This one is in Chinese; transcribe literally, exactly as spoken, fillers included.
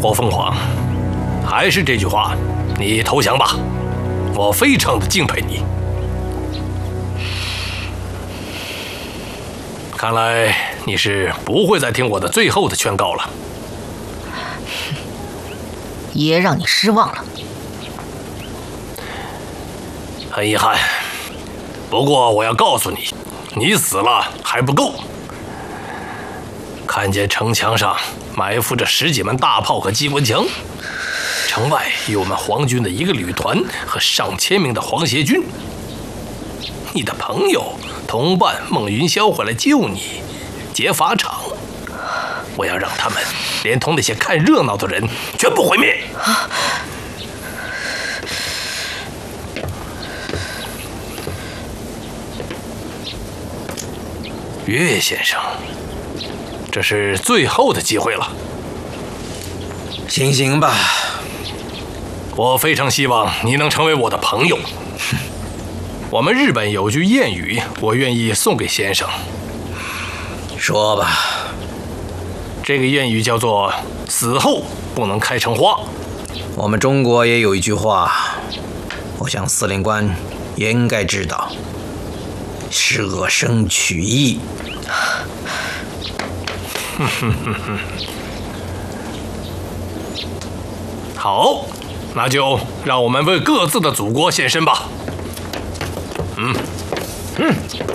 郭凤凰，还是这句话，你投降吧，我非常的敬佩你。看来你是不会再听我的最后的劝告了。 爷让你失望了。 很遗憾，不过我要告诉你，你死了还不够。看见城墙上埋伏着十几门大炮和机关枪，城外有我们皇军的一个旅团和上千名的皇协军。你的朋友同伴孟云霄会来救你，劫法场。我要让他们连同那些看热闹的人全部毁灭。啊！岳先生，这是最后的机会了。 行行吧， 我非常希望你能成为我的朋友。我们日本有句谚语，我愿意送给先生。 说吧。 这个谚语叫做“死后不能开成花”。 我们中国也有一句话，我想司令官也应该知道：舍生取义。 哼哼哼哼。好，那就让我们为各自的祖国献身吧。嗯，嗯。